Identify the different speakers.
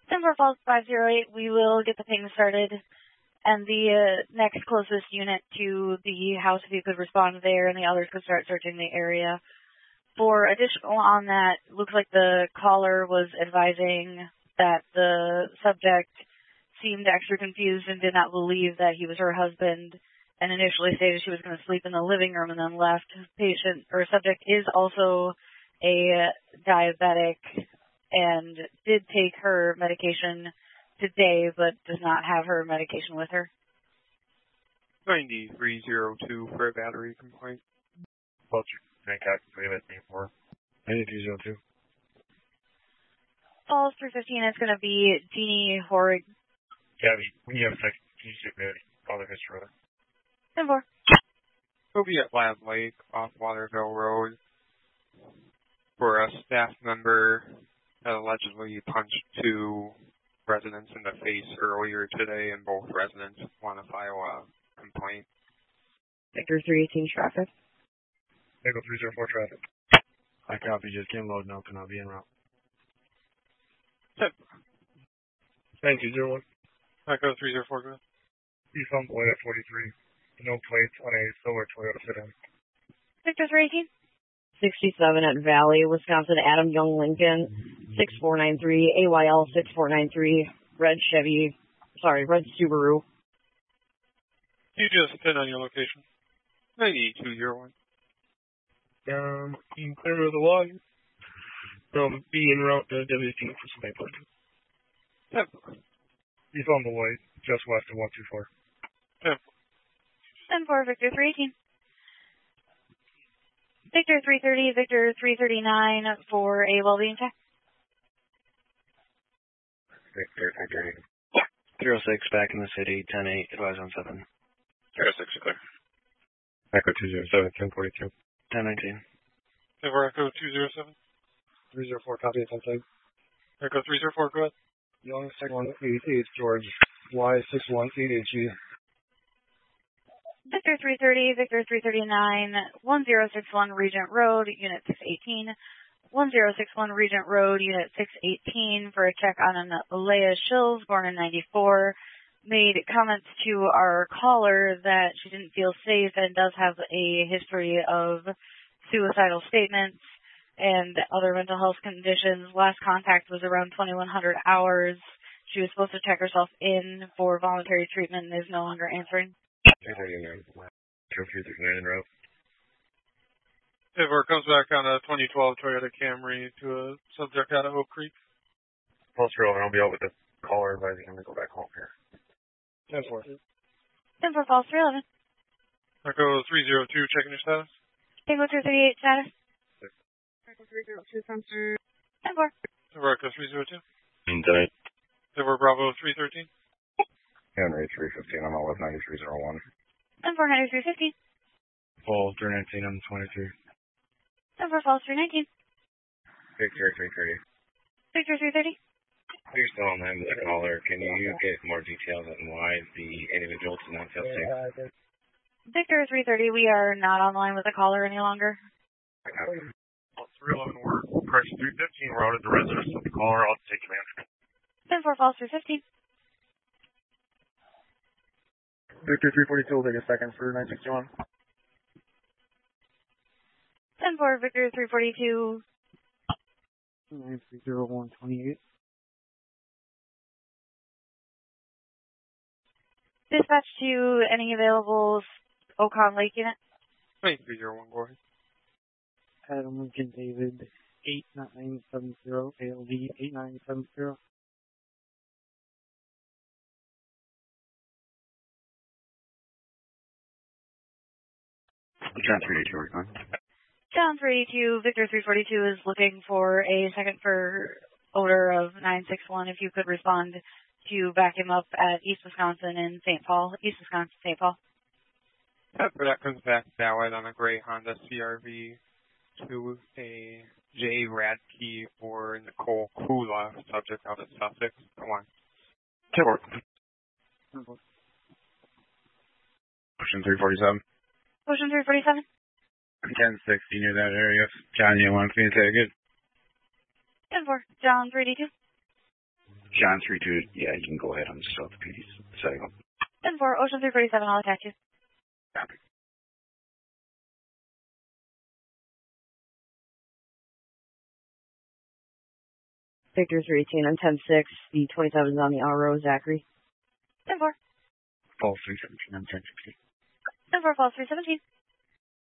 Speaker 1: Denver Falls 508, we will get the ping started. And the next closest unit to the house, if you could respond there, and the others could start searching the area. For additional on that, looks like the caller was advising that the subject seemed extra confused and did not believe that he was her husband, and initially stated she was going to sleep in the living room and then left. Patient or subject is also a diabetic and did take her medication today, but does not have her medication with her.
Speaker 2: 9302 for a battery complaint.
Speaker 3: Vulture, Frank activate at 4. 9302.
Speaker 1: Falls 315 is going to be Jeannie Horrig.
Speaker 3: Gabby, when you have a second, can you shoot me Father History?
Speaker 1: 10-4.
Speaker 2: He'll be at Lab Lake off Waterville Road for a staff member that allegedly punched two residents in the face earlier today, and both residents want to file a complaint.
Speaker 4: Victor 318 traffic.
Speaker 3: Echo 304 traffic. I copy, just came load now, cannot be en route. 9201.
Speaker 2: Echo 304, go ahead.
Speaker 3: East on Boyd at 43. No plates on a silver Toyota sedan.
Speaker 1: Victor 318.
Speaker 4: 67 at Valley, Wisconsin, Adam Young Lincoln, 6493, AYL 6493, red Subaru.
Speaker 2: You just pin on your location. 9201.
Speaker 3: You can clear the log. Be en route to WC for some paperwork.
Speaker 2: 10-4.
Speaker 3: He's on the way, just west of 124.
Speaker 2: 10-4.
Speaker 1: 10-4, Victor 318. Victor 330, Victor 339 for a well-being check.
Speaker 3: Victor 330. 06 back in the city, 10-8, advise on 7.
Speaker 2: 06, clear.
Speaker 3: Echo 207, 1042. 1019.
Speaker 2: Denver Echo 207.
Speaker 3: 304, copy at 10.
Speaker 2: Echo 304, go ahead.
Speaker 3: Young 6188, George, Y6188G.
Speaker 1: Victor 330, Victor 339, 1061 Regent Road, Unit 618. 1061 Regent Road, Unit 618 for a check on an Alea Shills, born in 94. Made comments to our caller that she didn't feel safe and does have a history of suicidal statements and other mental health conditions. Last contact was around 2100 hours. She was supposed to check herself in for voluntary treatment and is no longer answering.
Speaker 3: 339. Curfew 39 en route.
Speaker 2: Denver comes back on a 2012 Toyota Camry to a subject out of Oak Creek.
Speaker 3: Pulse roll, and I'll be out with the caller advising him to go back home here. 10-4.
Speaker 1: 10-4 Falls 311.
Speaker 2: Echo 302, checking your status.
Speaker 1: Tango 238 status.
Speaker 4: Echo 302 sensor.
Speaker 1: 10-4.
Speaker 2: Denver Echo 302.
Speaker 3: Tonight.
Speaker 2: Denver Bravo 313.
Speaker 3: Henry 315, I'm out with 9301.
Speaker 1: 10-4 Henry 315.
Speaker 3: Falls 319, I'm 23.
Speaker 1: 10-4 Falls 319.
Speaker 3: Victor 330.
Speaker 1: Victor 330.
Speaker 3: You're still on line with the caller. Can you get more details on why the individual did not feel safe?
Speaker 1: Victor 330, we are not on line with the caller any longer.
Speaker 3: 311, we're approaching 315, routed the residence of the caller. I'll take command.
Speaker 1: 10-4 Falls 315.
Speaker 3: Victor 342 will take a second for 961.
Speaker 1: 10-4 Victor 342.
Speaker 4: 930128.
Speaker 1: Dispatch to any available Ocon Lake unit.
Speaker 2: 9301, go ahead.
Speaker 4: Adam Lincoln David 8970, ALD 8970.
Speaker 3: John 382, Recon.
Speaker 1: John 382, Victor 342 is looking for a second for odor of 961. If you could respond to back him up at East Wisconsin and St. Paul. East Wisconsin, St. Paul.
Speaker 2: After that comes back valid on a gray Honda CRV to a J. Radke or Nicole Kula, subject out of Sussex. Come on.
Speaker 3: Report. Ocean 347.
Speaker 1: Ocean 347.
Speaker 3: 1060 near that area. John, you want me to take it?
Speaker 1: 10-4. John 382.
Speaker 5: John 3-2, yeah, you can go ahead. I'm just out the PD setting up.
Speaker 1: 10-4, Ocean 347, I'll attach you.
Speaker 5: Copy.
Speaker 4: Victor 318 on 10-6. The 27 is on the RO, Zachary.
Speaker 1: 10-4.
Speaker 6: Fall 317 on 1016.
Speaker 1: 10-4, Falls 317.